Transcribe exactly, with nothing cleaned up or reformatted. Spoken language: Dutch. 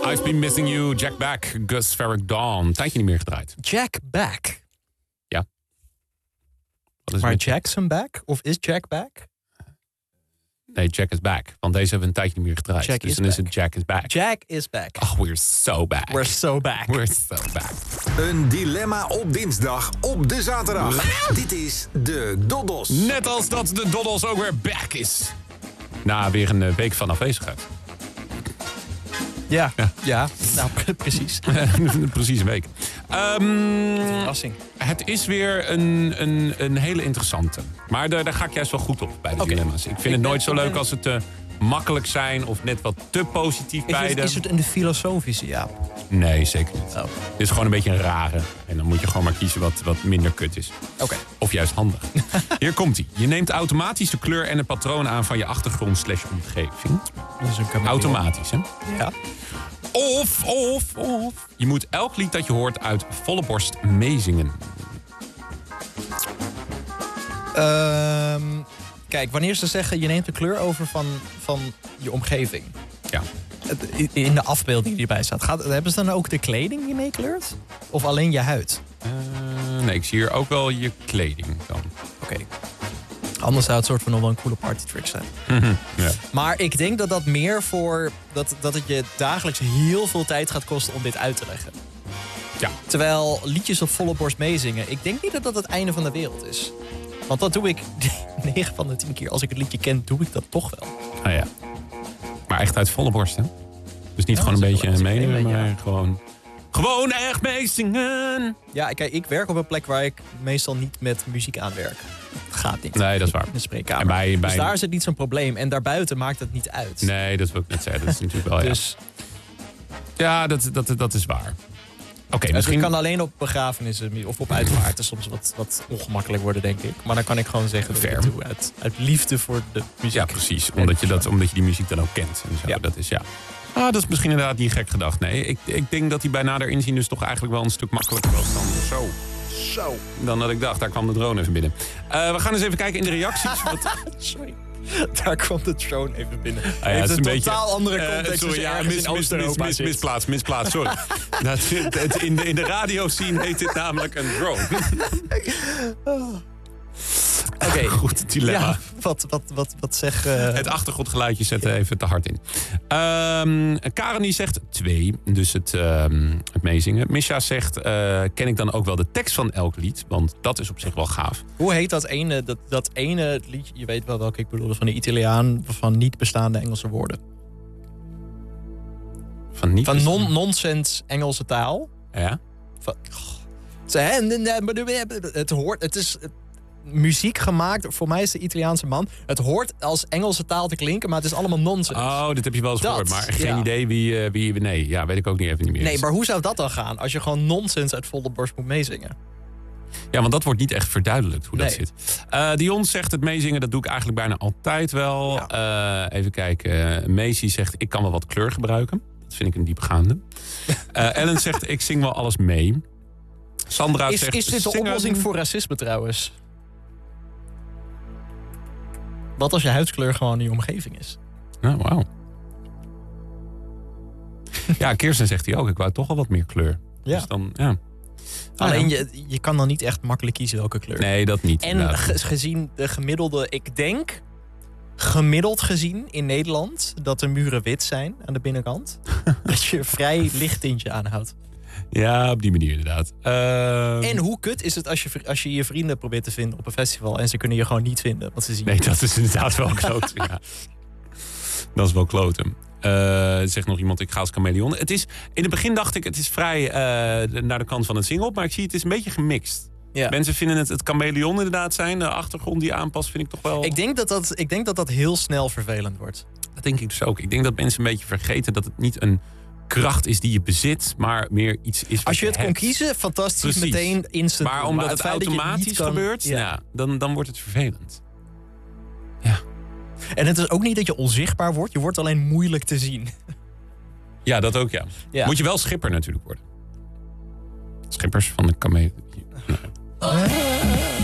I've Been Missing You, Jack Back, Gus Farrick Dawn. Tijdje niet meer gedraaid. Jack Back? Ja. Maar Jackson Back? Of is Jack Back? Nee, Jack is Back. Want deze hebben we een tijdje niet meer gedraaid. Jack dus is dan is back. het Jack is Back. Jack is back. Oh, we're so back. We're so back. We're so back. Een dilemma op dinsdag op de zaterdag. Dit is de Doddos. Net als dat de Doddos ook weer back is. Na weer een uh, week van afwezigheid. Ja, ja. ja. Nou, precies. Precies een week. Um, Verrassing. Het is weer een, een, een hele interessante. Maar daar, daar ga ik juist wel goed op bij de Okay. dilemma's. Ik vind ik het nooit ben, zo leuk ben... als het te makkelijk zijn of net wat te positief is beide. Het, is het een filosofische, ja? Nee, zeker niet. Oh. Het is gewoon een beetje een rare. En dan moet je gewoon maar kiezen wat, wat minder kut is. Oké. Okay. Of juist handig. Hier komt ie. Je neemt automatisch de kleur en het patroon aan van je achtergrond slash omgeving. Dat is een automatisch, hè? Ja. Of, of, of. Je moet elk lied dat je hoort uit volle borst meezingen. Um, kijk, wanneer ze zeggen je neemt de kleur over van, van je omgeving. Ja. In de afbeelding die erbij staat. Gaat, hebben ze dan ook de kleding die meekleurt? Of alleen je huid? Uh, nee, ik zie hier ook wel je kleding dan. Oké. Okay. Anders zou het soort van nog wel een coole partytrick zijn. Ja. Maar ik denk dat dat meer voor... Dat, dat het je dagelijks heel veel tijd gaat kosten om dit uit te leggen. Ja. Terwijl liedjes op volle borst meezingen... Ik denk niet dat dat het einde van de wereld is. Want dat doe ik negen van de tien keer. Als ik het liedje ken, doe ik dat toch wel. Ah ja. Maar echt uit volle borst, hè? Dus niet ja, gewoon een beetje meedoen, maar ja. gewoon... Gewoon echt meezingen! Ja, kijk, ik werk op een plek waar ik meestal niet met muziek aanwerk. Dat gaat niet. Nee, dat is waar. In de spreekkamer. En bij, bij... Dus daar is het niet zo'n probleem. En daarbuiten maakt het niet uit. Nee, dat wil ik net zeggen. Dat is natuurlijk wel, dus... ja. Ja, dat, dat, dat is waar. Oké, okay, dus misschien... het kan alleen op begrafenissen of op uitvaarten soms wat, wat ongemakkelijk worden, denk ik. Maar dan kan ik gewoon zeggen dat ik het doe uit, uit liefde voor de muziek. Ja, precies. Omdat je, dat, omdat je die muziek dan ook kent. En zo. Ja. Dat is ja. Ah, dat is misschien inderdaad niet gek gedacht. Nee, ik, ik denk dat hij bij nader inzien dus toch eigenlijk wel een stuk makkelijker was dan zo. Zo. Dan dat ik dacht, daar kwam de drone even binnen. Uh, we gaan eens even kijken in de reacties. Wat... Sorry. Daar kwam de drone even binnen. Ah, ja, het is een, een totaal beetje, andere context. Uh, sorry, dus ja, mis, mis, mis, mis, misplaatst, misplaatst, sorry. dat, het, in, de, in de radioscene heet dit namelijk een drone. oh. Oké, okay. Goed dilemma. Ja, wat, wat, wat, wat zeg... Uh... Het achtergrondgeluidje zetten ja. even te hard in. Um, Karen die zegt twee, dus het, um, het meezingen. Misha zegt, uh, ken ik dan ook wel de tekst van elk lied? Want dat is op zich wel gaaf. Hoe heet dat ene, dat, dat ene liedje, je weet wel welke ik bedoel, van de Italiaan, van niet bestaande Engelse woorden? Van niet Van non, nonsens Engelse taal? Ja. Van, het hoort, het is... muziek gemaakt, voor mij is de Italiaanse man. Het hoort als Engelse taal te klinken, maar het is allemaal nonsens. Oh, dit heb je wel eens dat, gehoord, maar geen ja. idee wie, uh, wie... Nee, ja, weet ik ook niet even niet meer. Nee, maar hoe zou dat dan gaan als je gewoon nonsens uit volle borst moet meezingen? Ja, want dat wordt niet echt verduidelijkt hoe nee. dat zit. Uh, Dion zegt het meezingen, dat doe ik eigenlijk bijna altijd wel. Ja. Uh, even kijken. Uh, Macy zegt, ik kan wel wat kleur gebruiken. Dat vind ik een diepgaande. uh, Ellen zegt, ik zing wel alles mee. Sandra is, zegt... Is dit de zingen... oplossing voor racisme trouwens? Wat als je huidskleur gewoon in je omgeving is? Nou, wauw. Ja, Kirsten zegt hij ook. Ik wou toch al wat meer kleur. Ja. Dus dan, ja. Alleen, je, je kan dan niet echt makkelijk kiezen welke kleur. Nee, dat niet. En ge, gezien de gemiddelde... Ik denk, gemiddeld gezien in Nederland... dat de muren wit zijn aan de binnenkant. Dat je vrij licht tintje aanhoudt. Ja, op die manier inderdaad. Uh... En hoe kut is het als je, als je je vrienden probeert te vinden op een festival... en ze kunnen je gewoon niet vinden, want ze zien... Nee, dat is inderdaad wel kloten, ja. Dat is wel kloten. Uh, zegt nog iemand, ik ga als chameleon. Het is, in het begin dacht ik, het is vrij uh, naar de kant van het zingen op... maar ik zie het is een beetje gemixt. Ja. Mensen vinden het het chameleon inderdaad zijn. De achtergrond die aanpast vind ik toch wel... Ik denk dat dat, ik denk dat, dat heel snel vervelend wordt. Dat denk ik dus ook. Ik denk dat mensen een beetje vergeten dat het niet een... kracht is die je bezit, maar meer iets is wat als je het je kon hebt. kiezen, fantastisch, Precies. meteen instant. Maar omdat maar het, het automatisch het kan, gebeurt, ja. Ja, dan, dan wordt het vervelend. Ja. En het is ook niet dat je onzichtbaar wordt, je wordt alleen moeilijk te zien. Ja, dat ook, ja. ja. Moet je wel schipper natuurlijk worden. Schippers van de kameel. Nee.